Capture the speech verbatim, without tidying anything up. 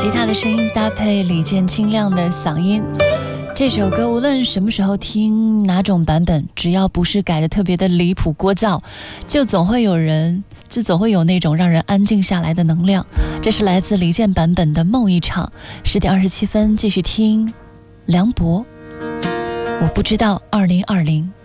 吉他的声音搭配李健清亮的嗓音，这首歌无论什么时候听哪种版本，只要不是改的特别的离谱聒噪，就总会有人就总会有那种让人安静下来的能量。这是来自李健版本的《梦一场》。十点二十七分继续听梁博，我不知道二零二零